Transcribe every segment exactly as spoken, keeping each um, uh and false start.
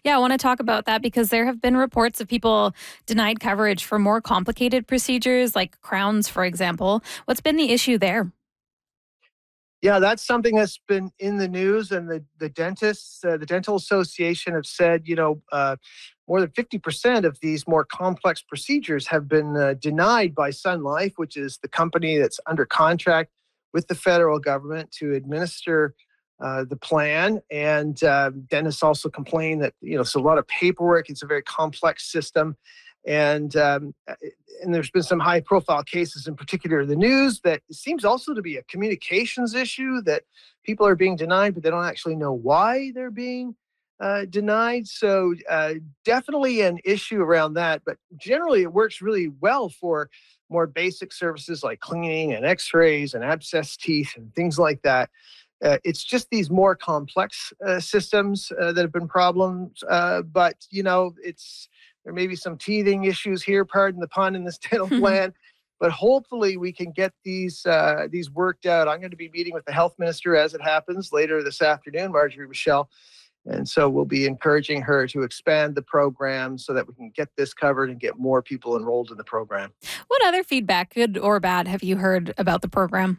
Yeah, I want to talk about that because there have been reports of people denied coverage for more complicated procedures like crowns, for example. What's been the issue there? Yeah, that's something that's been in the news, and the the dentists, uh, the dental association, have said, you know, uh, more than fifty percent of these more complex procedures have been uh, denied by Sun Life, which is the company that's under contract with the federal government to administer uh, the plan. And uh, dentists also complain that, you know, it's a lot of paperwork. It's a very complex system, and um, and there's been some high profile cases, in particular in the news, that it seems also to be a communications issue, that people are being denied, but they don't actually know why they're being uh, denied. So uh, definitely an issue around that. But generally, it works really well for more basic services like cleaning and x-rays and abscess teeth and things like that. Uh, it's just these more complex uh, systems uh, that have been problems. Uh, but, you know, it's there may be some teething issues here, pardon the pun, in this dental plan, but hopefully we can get these uh, these worked out. I'm going to be meeting with the health minister, as it happens, later this afternoon, Marjorie Michelle, and so we'll be encouraging her to expand the program so that we can get this covered and get more people enrolled in the program. What other feedback, good or bad, have you heard about the program?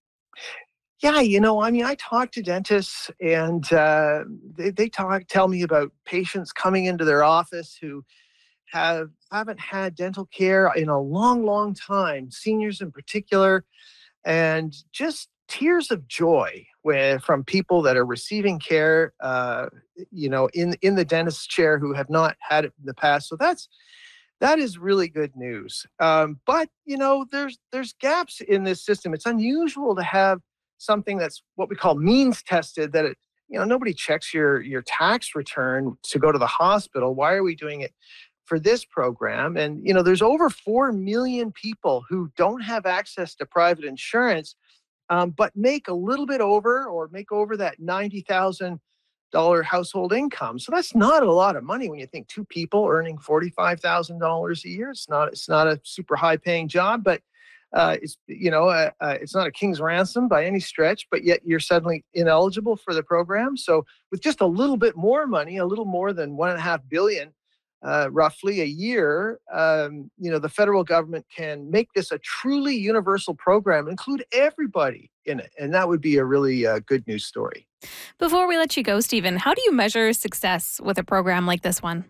Yeah, you know, I mean, I talk to dentists, and uh, they, they talk tell me about patients coming into their office who have haven't had dental care in a long, long time, seniors in particular, and just tears of joy where, from people that are receiving care, uh, you know, in in the dentist's chair, who have not had it in the past. So that's that is really good news. Um, but you know, there's there's gaps in this system. It's unusual to have something that's what we call means tested. That it, you know, nobody checks your your tax return to go to the hospital. Why are we doing it for this program? And you know, there's over four million people who don't have access to private insurance, um, but make a little bit over or make over that ninety thousand dollar household income. So that's not a lot of money when you think two people earning forty five thousand dollars a year. It's not it's not a super high paying job, but uh, it's you know uh, uh, it's not a king's ransom by any stretch. But yet you're suddenly ineligible for the program. So with just a little bit more money, a little more than one and a half billion uh, roughly a year, um, you know, the federal government can make this a truly universal program, include everybody in it. And that would be a really uh, good news story. Before we let you go, Stephen, how do you measure success with a program like this one?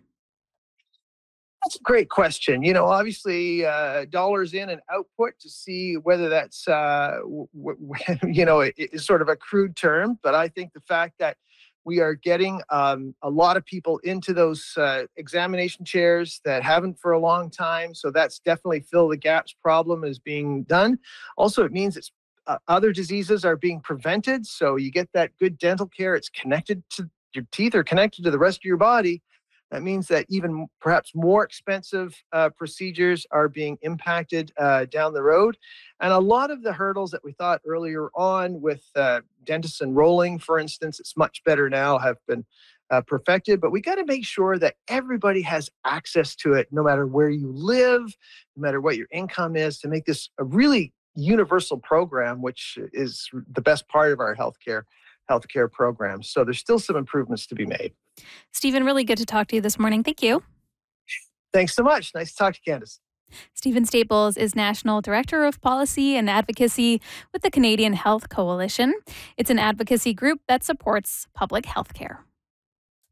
That's a great question. You know, obviously, uh, dollars in and output to see whether that's, uh, w- w- you know, it, it's sort of a crude term. But I think the fact that we are getting um, a lot of people into those uh, examination chairs that haven't for a long time. So that's definitely fill the gaps problem is being done. Also, it means it's uh, other diseases are being prevented. So you get that good dental care. It's connected to your teeth are connected to the rest of your body. That means that even perhaps more expensive uh, procedures are being impacted uh, down the road. And a lot of the hurdles that we thought earlier on with uh, dentists enrolling, for instance, it's much better now, have been uh, perfected. But we got to make sure that everybody has access to it, no matter where you live, no matter what your income is, to make this a really universal program, which is the best part of our healthcare healthcare program. So there's still some improvements to be made. Stephen, really good to talk to you this morning. Thank you. Thanks so much. Nice to talk to Candace. Stephen Staples is National Director of Policy and Advocacy with the Canadian Health Coalition. It's an advocacy group that supports public health care.